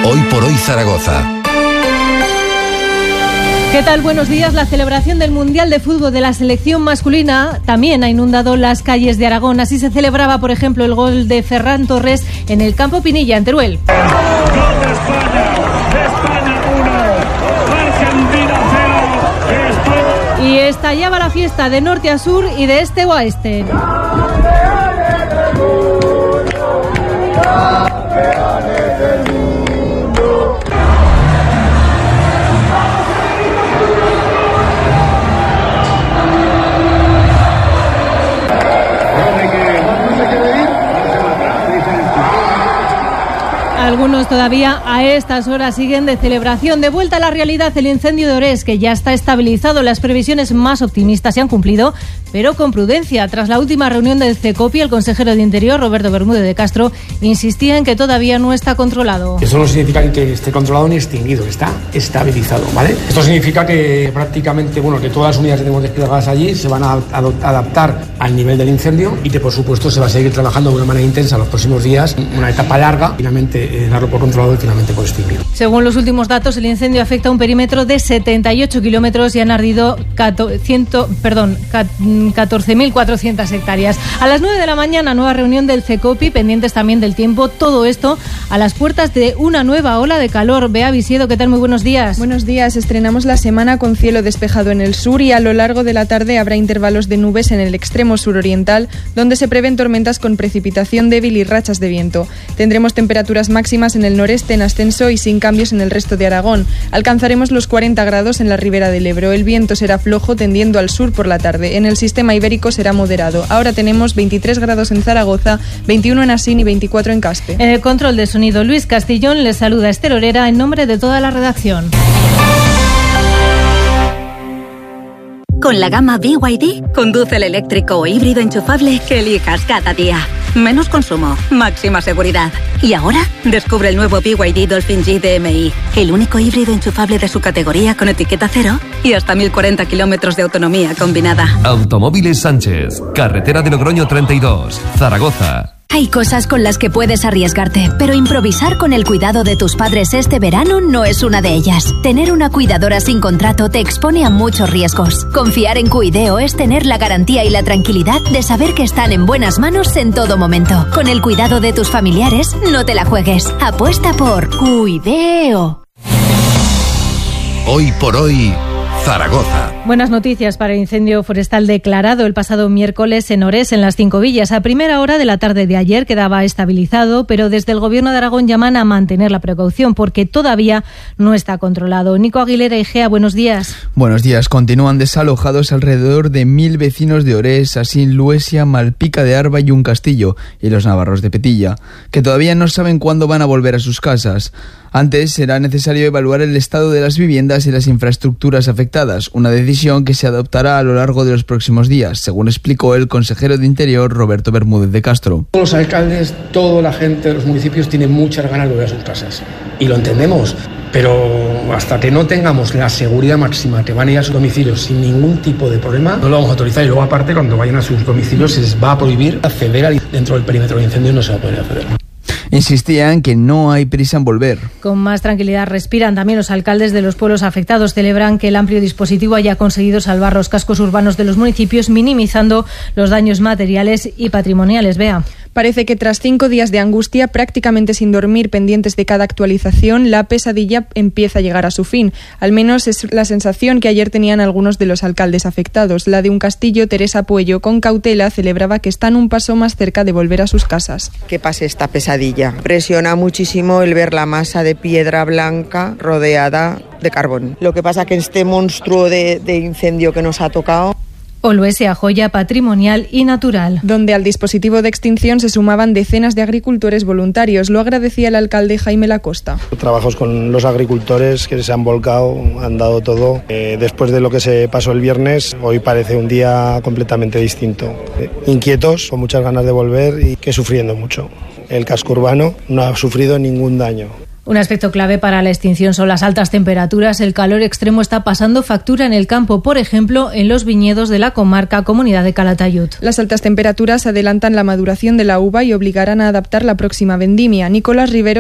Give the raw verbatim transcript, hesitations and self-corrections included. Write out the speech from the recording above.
Hoy por hoy Zaragoza. ¿Qué tal? Buenos días. La celebración del Mundial de Fútbol de la selección masculina también ha inundado las calles de Aragón. Así se celebraba, por ejemplo, el gol de Ferran Torres en el Campo Pinilla, en Teruel. Gol de España. España uno. Argentina cero. Y estallaba la fiesta de norte a sur y de este a oeste. Algunos todavía a estas horas siguen de celebración. De vuelta a la realidad, el incendio de Orés, que ya está estabilizado. Las previsiones más optimistas se han cumplido, pero con prudencia. Tras la última reunión del CECOPI, el consejero de Interior, Roberto Bermúdez de Castro, insistía en que todavía no está controlado. Eso no significa que esté controlado ni extinguido, está estabilizado, ¿vale? Esto significa que prácticamente, bueno, que todas las unidades que tenemos desplegadas allí se van a adaptar al nivel del incendio y que, por supuesto, se va a seguir trabajando de una manera intensa los próximos días, una etapa larga, finalmente eh, darlo por controlado y finalmente por extinguido. Según los últimos datos, el incendio afecta a un perímetro de setenta y ocho kilómetros y han ardido catorce mil cuatrocientas hectáreas. A las nueve de la mañana, nueva reunión del CECOPI, pendientes también del tiempo. Todo esto a las puertas de una nueva ola de calor. Bea Visiedo, ¿qué tal? Muy buenos días. Buenos días. Estrenamos la semana con cielo despejado en el sur y a lo largo de la tarde habrá intervalos de nubes en el extremo suroriental, donde se prevén tormentas con precipitación débil y rachas de viento. Tendremos temperaturas máximas en el noreste en ascenso y sin cambios en el resto de Aragón. Alcanzaremos los cuarenta grados en la ribera del Ebro. El viento será flojo tendiendo al sur por la tarde. En el sistema ibérico será moderado. Ahora tenemos veintitrés grados en Zaragoza, veintiuno en Asín y veinticuatro en Caspe. En el control de sonido, Luis Castillón. Les saluda Esther Orera en nombre de toda la redacción. Con la gama B Y D, conduce el eléctrico o híbrido enchufable que elijas cada día. Menos consumo, máxima seguridad. Y ahora, descubre el nuevo B Y D Dolphin G D M I, el único híbrido enchufable de su categoría con etiqueta cero y hasta mil cuarenta kilómetros de autonomía combinada. Automóviles Sánchez, carretera de Logroño treinta y dos, Zaragoza. Hay cosas con las que puedes arriesgarte, pero improvisar con el cuidado de tus padres este verano no es una de ellas. Tener una cuidadora sin contrato te expone a muchos riesgos. Confiar en Cuideo es tener la garantía y la tranquilidad de saber que están en buenas manos en todo momento. Con el cuidado de tus familiares, no te la juegues. Apuesta por Cuideo. Hoy por hoy, Zaragoza. Buenas noticias para el incendio forestal declarado el pasado miércoles en Orés, en las Cinco Villas. A primera hora de la tarde de ayer quedaba estabilizado, pero desde el Gobierno de Aragón llaman a mantener la precaución porque todavía no está controlado. Nico Aguilera, Igea, buenos días. Buenos días. Continúan desalojados alrededor de mil vecinos de Orés, Asín, Luesia, Malpica de Arba y Un Castillo, y los navarros de Petilla, que todavía no saben cuándo van a volver a sus casas. Antes será necesario evaluar el estado de las viviendas y las infraestructuras afectadas, una decisión que se adoptará a lo largo de los próximos días, según explicó el consejero de Interior, Roberto Bermúdez de Castro. Todos los alcaldes, toda la gente de los municipios tienen muchas ganas de volver a sus casas, y lo entendemos, pero hasta que no tengamos la seguridad máxima que van a ir a sus domicilios sin ningún tipo de problema, no lo vamos a autorizar. Y luego, aparte, cuando vayan a sus domicilios se les va a prohibir acceder al, dentro del perímetro de incendio, no se va a poder acceder. Insistían que no hay prisa en volver. Con más tranquilidad respiran también los alcaldes de los pueblos afectados. Celebran que el amplio dispositivo haya conseguido salvar los cascos urbanos de los municipios, minimizando los daños materiales y patrimoniales. Bea. Parece que tras cinco días de angustia, prácticamente sin dormir, pendientes de cada actualización, la pesadilla empieza a llegar a su fin. Al menos es la sensación que ayer tenían algunos de los alcaldes afectados. La de Un Castillo, Teresa Puello, con cautela, celebraba que están un paso más cerca de volver a sus casas. Que pase esta pesadilla. Presiona muchísimo el ver la masa de piedra blanca rodeada de carbón. Lo que pasa que este monstruo de, de incendio que nos ha tocado... Oluesia, joya patrimonial y natural. Donde al dispositivo de extinción se sumaban decenas de agricultores voluntarios. Lo agradecía el alcalde Jaime Lacosta. Trabajos con los agricultores que se han volcado, han dado todo. Eh, después de lo que se pasó el viernes, hoy parece un día completamente distinto. Eh, inquietos, con muchas ganas de volver y que sufriendo mucho. El casco urbano no ha sufrido ningún daño. Un aspecto clave para la extinción son las altas temperaturas. El calor extremo está pasando factura en el campo, por ejemplo, en los viñedos de la comarca Comunidad de Calatayud. Las altas temperaturas adelantan la maduración de la uva y obligarán a adaptar la próxima vendimia. Nicolás Rivero